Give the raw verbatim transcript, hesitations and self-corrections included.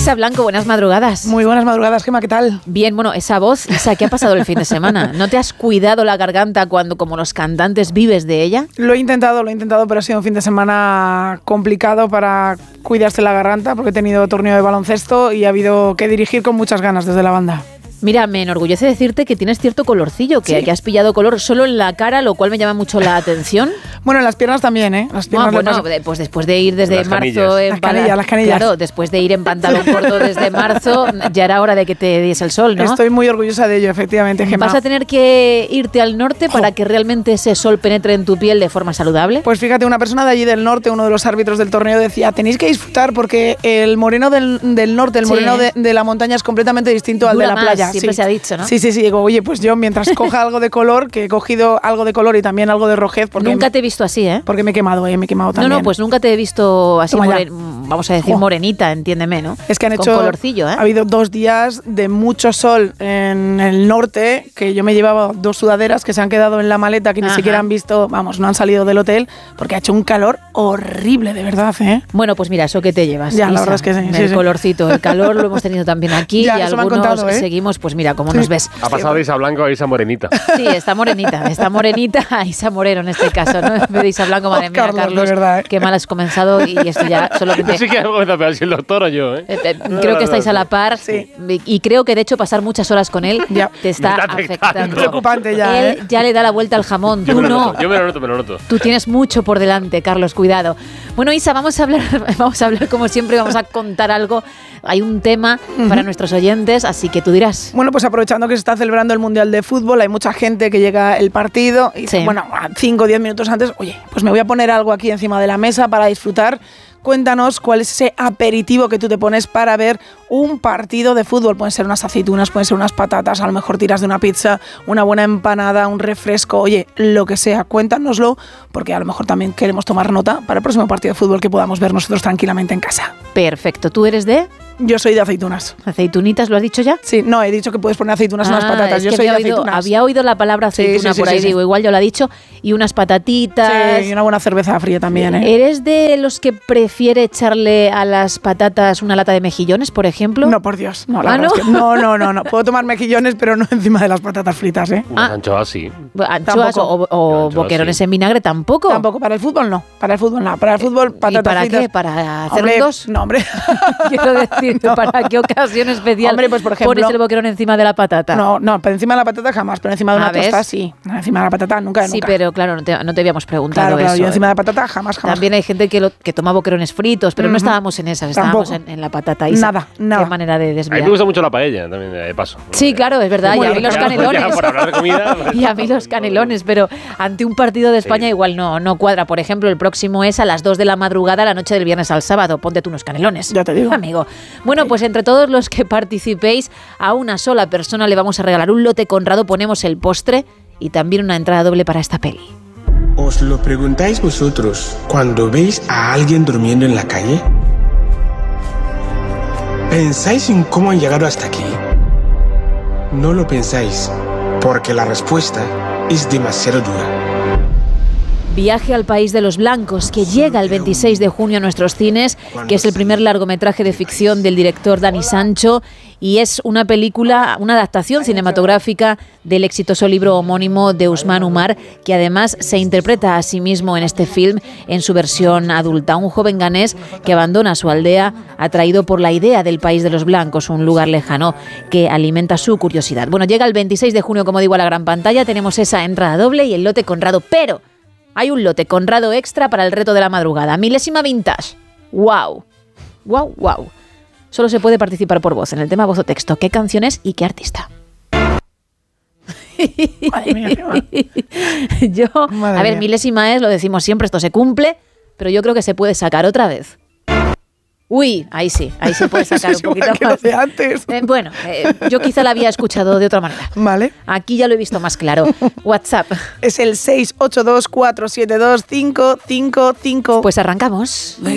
Isa Blanco, buenas madrugadas. Muy buenas madrugadas, Gemma, ¿qué tal? Bien, bueno, esa voz, Isa, ¿qué ha pasado el fin de semana? ¿No te has cuidado la garganta cuando, como los cantantes, vives de ella? Lo he intentado, lo he intentado, pero ha sido un fin de semana complicado para cuidarse la garganta porque he tenido torneo de baloncesto y ha habido que dirigir con muchas ganas desde la banda. Mira, me enorgullece decirte que tienes cierto colorcillo, que, sí. que has pillado color solo en la cara, lo cual me llama mucho la atención. Bueno, en las piernas también, ¿eh? Las piernas Ah, bueno, pues después de ir desde las marzo canillas. en Las canillas, las canillas. Claro, después de ir en pantalón corto desde marzo, ya era hora de que te diese el sol, ¿no? Estoy muy orgullosa de ello, efectivamente, Gemma. ¿Vas a tener que irte al norte para que realmente ese sol penetre en tu piel de forma saludable? Pues fíjate, una persona de allí del norte, uno de los árbitros del torneo, decía, tenéis que disfrutar porque el moreno del, del norte, el Sí. moreno de, de la montaña es completamente distinto al Dura de la más, playa. siempre sí. se ha dicho, ¿no? Sí, sí, sí. Digo, oye, pues yo mientras coja algo de color, que he cogido algo de color y también algo de rojez, porque Nunca me, te he visto así, ¿eh? porque me he quemado, eh, me he quemado también. No, no, pues nunca te he visto así, Toma ya. moren, vamos a decir, Jo. morenita, entiéndeme, ¿no? Es que han Con hecho, colorcillo, ¿eh? ha habido dos días de mucho sol en el norte, que yo me llevaba dos sudaderas que se han quedado en la maleta, que ni Ajá. siquiera han visto, vamos, no han salido del hotel, porque ha hecho un calor horrible, de verdad, ¿eh? Bueno, pues mira, eso que te llevas, Ya, la Isa, verdad es que sí, el sí, sí. colorcito, el calor lo hemos tenido también aquí Ya, y eso me han algunos contado, ¿eh? seguimos, pues mira, como Sí. nos ves. Ha pasado de Isa Blanco a Isa Morenita. Sí, está morenita, está morenita a Isa Moreno en este caso, ¿no? En vez de Isa Blanco, madre Oh, mía, Carlos, Carlos, de verdad, ¿eh? qué mal has comenzado y esto ya solamente... No sé qué vergüenza, pero si el doctor o yo, ¿eh? Eh, eh, Creo que estáis a la par Sí. y creo que de hecho pasar muchas horas con él Ya. te está Me está afectando. afectando. Preocupante ya, Él ¿eh? ya le da la vuelta al jamón, Yo tú me lo no. noto, yo me lo noto, me lo noto. Tú tienes mucho por delante, Carlos, cuidado. Bueno, Isa, vamos a hablar, vamos a hablar como siempre, vamos a contar algo. Hay un tema para nuestros oyentes, así que tú dirás. Bueno, pues aprovechando que se está celebrando el Mundial de Fútbol, hay mucha gente que llega el partido y dice, Sí. bueno, cinco o diez minutos antes, oye, pues me voy a poner algo aquí encima de la mesa para disfrutar. Cuéntanos cuál es ese aperitivo que tú te pones para ver un partido de fútbol. Pueden ser unas aceitunas, pueden ser unas patatas, a lo mejor tiras de una pizza, una buena empanada, un refresco, oye, lo que sea, cuéntanoslo, porque a lo mejor también queremos tomar nota para el próximo partido de fútbol que podamos ver nosotros tranquilamente en casa. Perfecto, ¿tú eres de Yo soy de aceitunas. aceitunitas, lo has dicho ya? Sí, no, he dicho que puedes poner aceitunas en unas Ah, patatas. es Yo que soy de había oído, aceitunas. había oído la palabra Sí, aceituna sí, por sí, ahí, sí, digo, sí. igual yo lo ha dicho, y unas patatitas. Sí, y una buena cerveza fría también, ¿eh? ¿Eres de los que prefiere echarle a las patatas una lata de mejillones, por ejemplo? No, por Dios. No, la ¿Ah, verdad no? es que no, no, no, no. Puedo tomar mejillones, pero no encima de las patatas fritas, ¿eh? Unas Ah. anchoas sí. Anchoas Tampoco. o, o Anchoas, boquerones sí. en vinagre tampoco. Tampoco, para el fútbol no. Para el fútbol no. Para el fútbol, ¿Y patatas para fritas. qué? ¿Para hacer Hombre, dos? No, hombre. Quiero decir, No. ¿para qué ocasión especial Hombre, pues por ejemplo. pones el boquerón encima de la patata? No, no, pero encima de la patata jamás, pero encima de una Ah, ¿ves? tostada sí. Encima de la patata nunca, Sí, nunca. pero claro, no te, no te habíamos preguntado Claro, claro, eso. yo encima de la patata jamás, jamás. También hay gente que, lo, que toma boquerones fritos, pero no Ujú. estábamos en esas, estábamos Tampoco. en, en la patata. Isa. Nada, nada. Qué manera de A mí desviar. me gusta mucho la paella, también, de paso. Sí, claro, es verdad. Y Muy a mí los Ya, canelones. ya, por hablar de comida, pues, Y a mí los canelones, pero ante un partido de España Sí. igual no, no cuadra. Por ejemplo, el próximo es a las dos de la madrugada, la noche del viernes al sábado. Ponte tú unos canelones. Ya te digo. Amigo. Bueno, pues entre todos los que participéis, a una sola persona le vamos a regalar un lote Conrado, ponemos el postre y también una entrada doble para esta peli. ¿Os lo preguntáis vosotros cuando veis a alguien durmiendo en la calle? ¿Pensáis en cómo han llegado hasta aquí? No lo pensáis, porque la respuesta es demasiado dura. Viaje al País de los Blancos, que llega el veintiséis de junio a nuestros cines, que es el primer largometraje de ficción del director Dani Sancho y es una película, una adaptación cinematográfica del exitoso libro homónimo de Usman Umar, que además se interpreta a sí mismo en este film en su versión adulta. Un joven ganés que abandona su aldea atraído por la idea del País de los Blancos, un lugar lejano que alimenta su curiosidad. Bueno, llega el veintiséis de junio, como digo, a la gran pantalla, tenemos esa entrada doble y el lote Conrado, pero hay un lote Conrado extra para el reto de la madrugada. Milésima vintage. ¡Wow! ¡Wow, wow! Solo se puede participar por voz en el tema voz o texto. ¿Qué canción es y qué artista? Madre mía, qué mal. Yo, Madre a ver, mía. milésima es, lo decimos siempre, esto se cumple, pero yo creo que se puede sacar otra vez. Uy, ahí sí, ahí se puede sacar Es un poquito igual que lo más. de antes. Eh, bueno, eh, yo quizá la había escuchado de otra manera. Vale. Aquí ya lo he visto más claro. WhatsApp. Es el seis ocho dos cuatro siete dos cinco cinco cinco. Pues arrancamos.